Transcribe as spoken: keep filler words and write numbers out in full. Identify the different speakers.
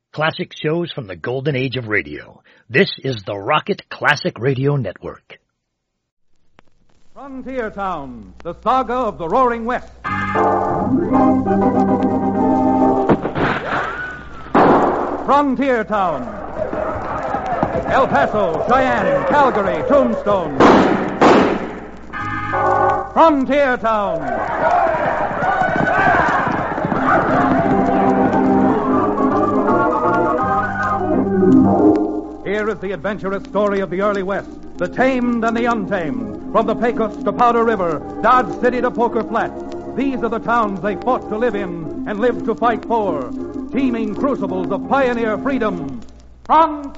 Speaker 1: Classic shows from the golden age of radio. This is the Rocket Classic Radio Network.
Speaker 2: Frontier Town, the saga of the Roaring West. Frontier Town. El Paso, Cheyenne, Calgary, Tombstone. Frontier Town. Here is the adventurous story of the early West, the tamed and the untamed, from the Pecos to Powder River, Dodge City to Poker Flat. These are the towns they fought to live in and lived to fight for, teeming crucibles of pioneer freedom. Frontier!